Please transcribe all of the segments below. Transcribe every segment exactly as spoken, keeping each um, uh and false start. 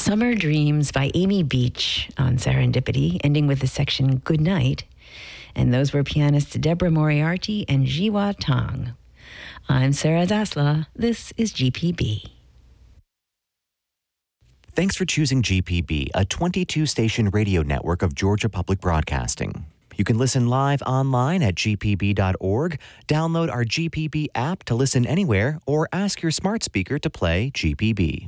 Summer Dreams by Amy Beach on Serendipity, ending with the section Good Night. And those were pianists Deborah Moriarty and Jiwa Tang. I'm Sarah Zasla. This is G P B. Thanks for choosing G P B, a twenty-two station radio network of Georgia Public Broadcasting. You can listen live online at g p b dot org, download our G P B app to listen anywhere, or ask your smart speaker to play G P B.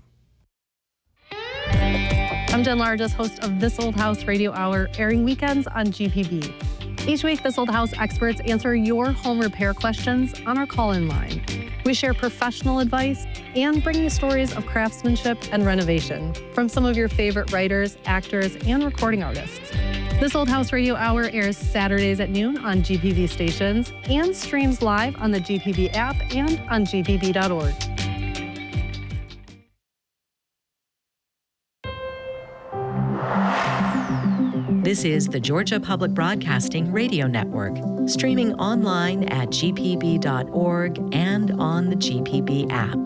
I'm Jen Largess, host of This Old House Radio Hour, airing weekends on G P B. Each week, This Old House experts answer your home repair questions on our call-in line. We share professional advice and bring you stories of craftsmanship and renovation from some of your favorite writers, actors, and recording artists. This Old House Radio Hour airs Saturdays at noon on G P B stations and streams live on the G P B app and on g p b dot org. This is the Georgia Public Broadcasting Radio Network, streaming online at g p b dot org and on the G P B app.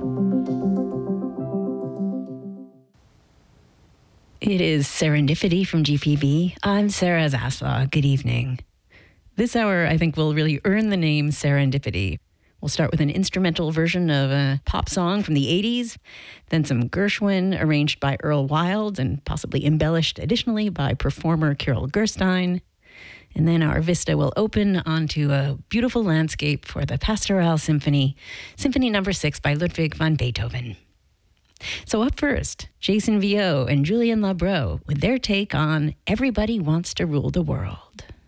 It is Serendipity from G P B. I'm Sarah Zasla. Good evening. This hour, I think, will really earn the name Serendipity. We'll start with an instrumental version of a pop song from the eighties, then some Gershwin arranged by Earl Wild and possibly embellished additionally by performer Carol Gerstein. And then our vista will open onto a beautiful landscape for the Pastoral Symphony, Symphony Number Six by Ludwig van Beethoven. So up first, Jason Viau and Julien Labro with their take on Everybody Wants to Rule the World.